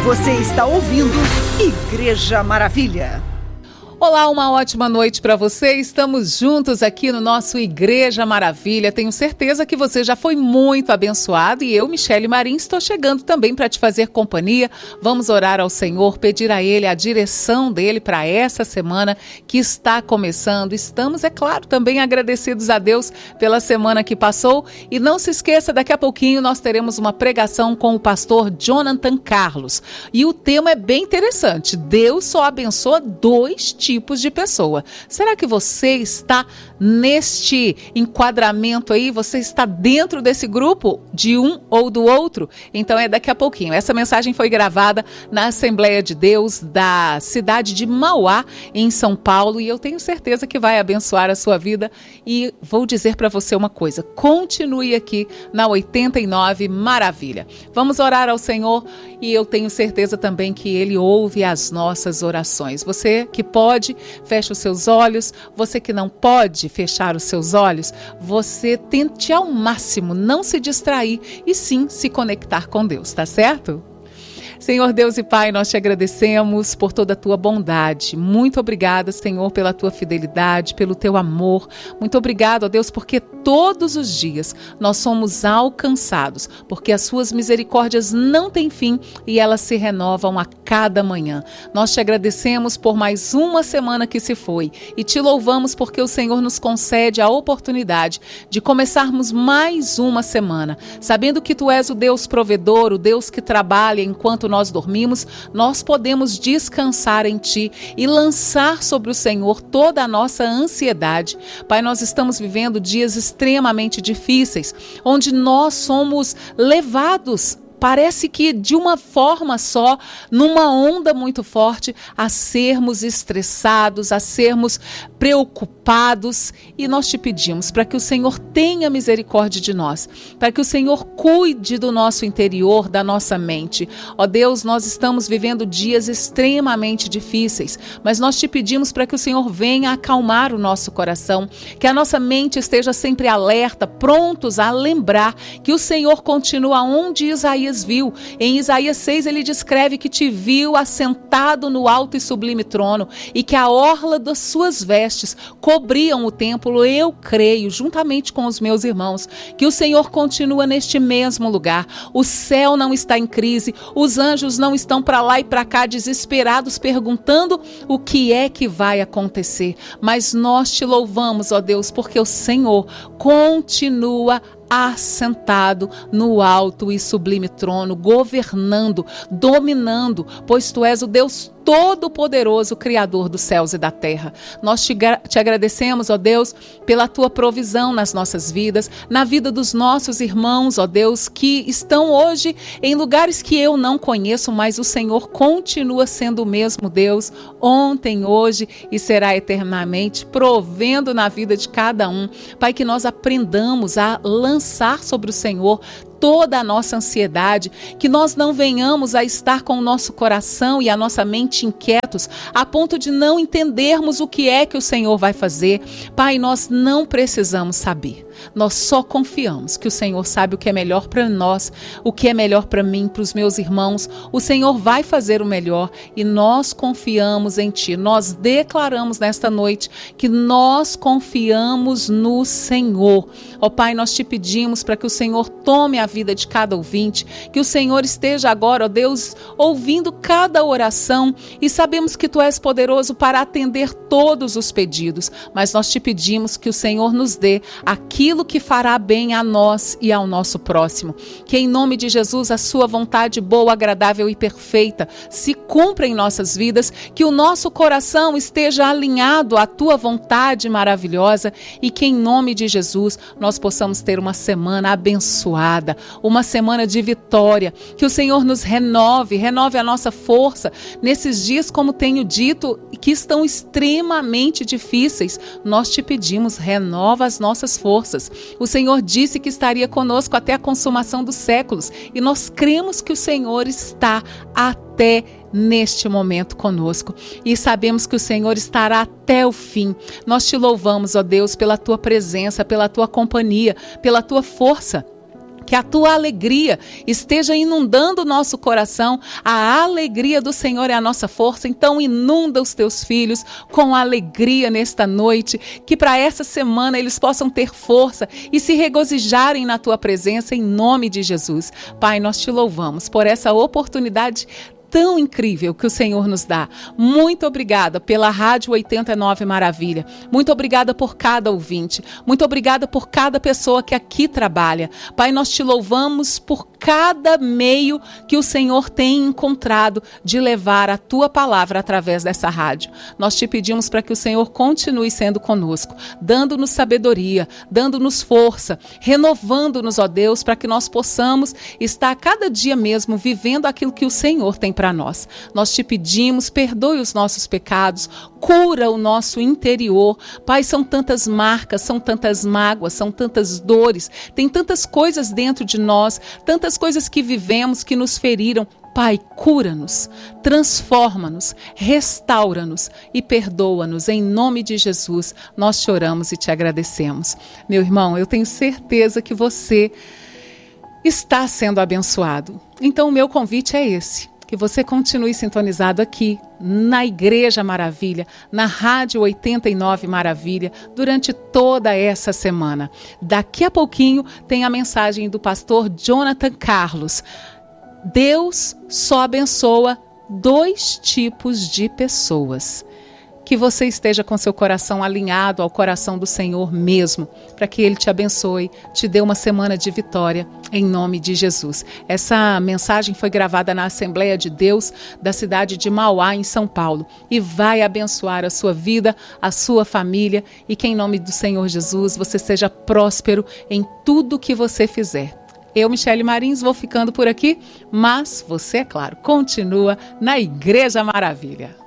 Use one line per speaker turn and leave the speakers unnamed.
Você está ouvindo Igreja Maravilha.
Olá, uma ótima noite para você. Estamos juntos aqui no nosso Igreja Maravilha. Tenho certeza que você já foi muito abençoado e eu, Michele Marim, estou chegando também para te fazer companhia. Vamos orar ao Senhor, pedir a Ele a direção dEle para essa semana que está começando. Estamos, é claro, também agradecidos a Deus pela semana que passou. E não se esqueça, daqui a pouquinho nós teremos uma pregação com o pastor Jonathan Carlos. E o tema é bem interessante. Deus só abençoa dois tipos de pessoa. Será que você está neste enquadramento aí? Você está dentro desse grupo de um ou do outro? Então é daqui a pouquinho. Essa mensagem foi gravada na Assembleia de Deus da cidade de Mauá, em São Paulo, e eu tenho certeza que vai abençoar a sua vida. E vou dizer para você uma coisa: continue aqui na 89 Maravilha. Vamos orar ao Senhor e eu tenho certeza também que Ele ouve as nossas orações. Você que pode, feche os seus olhos. Você que não pode fechar os seus olhos, você tente ao máximo não se distrair e sim se conectar com Deus, tá certo? Senhor Deus e Pai, nós te agradecemos por toda a tua bondade. Muito obrigada, Senhor, pela tua fidelidade, pelo teu amor. Muito obrigado, ó Deus, porque todos os dias nós somos alcançados, porque as suas misericórdias não têm fim e elas se renovam a cada manhã. Nós te agradecemos por mais uma semana que se foi e te louvamos porque o Senhor nos concede a oportunidade de começarmos mais uma semana, sabendo que tu és o Deus provedor, o Deus que trabalha enquanto nós dormimos. Nós podemos descansar em Ti e lançar sobre o Senhor toda a nossa ansiedade. Pai, nós estamos vivendo dias extremamente difíceis, onde nós somos levados, parece que de uma forma só, numa onda muito forte, a sermos estressados, a sermos preocupados. E nós te pedimos para que o Senhor tenha misericórdia de nós, para que o Senhor cuide do nosso interior, da nossa mente. Ó Deus, nós estamos vivendo dias extremamente difíceis, mas nós te pedimos para que o Senhor venha acalmar o nosso coração, que a nossa mente esteja sempre alerta, prontos a lembrar que o Senhor continua onde Isaías viu. Em Isaías 6 ele descreve que te viu assentado no alto e sublime trono e que a orla das suas vestes cobriam o templo. Eu creio, juntamente com os meus irmãos, que o Senhor continua neste mesmo lugar. O céu não está em crise, os anjos não estão para lá e para cá desesperados perguntando o que é que vai acontecer. Mas nós te louvamos, ó Deus, porque o Senhor continua assentado no alto e sublime trono, governando, dominando, pois tu és o Deus Todo-Poderoso, Criador dos céus e da terra. Nós te agradecemos, ó Deus, pela tua provisão nas nossas vidas, na vida dos nossos irmãos, ó Deus, que estão hoje em lugares que eu não conheço, mas o Senhor continua sendo o mesmo Deus, ontem, hoje e será eternamente, provendo na vida de cada um. Pai, que nós aprendamos a lançar sobre o Senhor toda a nossa ansiedade, que nós não venhamos a estar com o nosso coração e a nossa mente inquietos, a ponto de não entendermos o que é que o Senhor vai fazer. Pai, nós não precisamos saber. Nós só confiamos que o Senhor sabe o que é melhor para nós, o que é melhor para mim, para os meus irmãos. O Senhor vai fazer o melhor e nós confiamos em Ti. Nós declaramos nesta noite que nós confiamos no Senhor. Ó Pai, nós te pedimos para que o Senhor tome a vida de cada ouvinte, que o Senhor esteja agora, ó Deus, ouvindo cada oração, e sabemos que Tu és poderoso para atender todos os pedidos, mas nós te pedimos que o Senhor nos dê aquilo que fará bem a nós e ao nosso próximo. Que em nome de Jesus a sua vontade boa, agradável e perfeita se cumpra em nossas vidas, que o nosso coração esteja alinhado à tua vontade maravilhosa e que em nome de Jesus nós possamos ter uma semana abençoada, uma semana de vitória, que o Senhor nos renove a nossa força nesses dias, como tenho dito, que estão extremamente difíceis. Nós te pedimos, renova as nossas forças. O Senhor disse que estaria conosco até a consumação dos séculos e nós cremos que o Senhor está até neste momento conosco e sabemos que o Senhor estará até o fim. Nós te louvamos, ó Deus, pela tua presença, pela tua companhia, pela tua força. Que a tua alegria esteja inundando o nosso coração. A alegria do Senhor é a nossa força. Então inunda os teus filhos com alegria nesta noite. Que para essa semana eles possam ter força e se regozijarem na tua presença em nome de Jesus. Pai, nós te louvamos por essa oportunidade tão incrível que o Senhor nos dá. Muito obrigada pela Rádio 89 Maravilha. Muito obrigada por cada ouvinte. Muito obrigada por cada pessoa que aqui trabalha. Pai, nós te louvamos por cada meio que o Senhor tem encontrado de levar a tua palavra através dessa rádio. Nós te pedimos para que o Senhor continue sendo conosco, dando-nos sabedoria, dando-nos força, renovando-nos, ó Deus, para que nós possamos estar cada dia mesmo vivendo aquilo que o Senhor tem para nós. Nós te pedimos, perdoe os nossos pecados, cura o nosso interior. Pai, são tantas marcas, são tantas mágoas, são tantas dores, tem tantas coisas dentro de nós, tantas coisas que vivemos que nos feriram. Pai, cura-nos, transforma-nos, restaura-nos e perdoa-nos. Em nome de Jesus, nós te oramos e te agradecemos. Meu irmão, eu tenho certeza que você está sendo abençoado. Então, o meu convite é esse. Que você continue sintonizado aqui na Igreja Maravilha, na Rádio 89 Maravilha, durante toda essa semana. Daqui a pouquinho tem a mensagem do pastor Jonathan Carlos. Deus só abençoa 2 tipos de pessoas. Que você esteja com seu coração alinhado ao coração do Senhor mesmo, para que Ele te abençoe, te dê uma semana de vitória, em nome de Jesus. Essa mensagem foi gravada na Assembleia de Deus da cidade de Mauá, em São Paulo, e vai abençoar a sua vida, a sua família, e que em nome do Senhor Jesus você seja próspero em tudo que você fizer. Eu, Michele Marins, vou ficando por aqui, mas você, é claro, continua na Igreja Maravilha.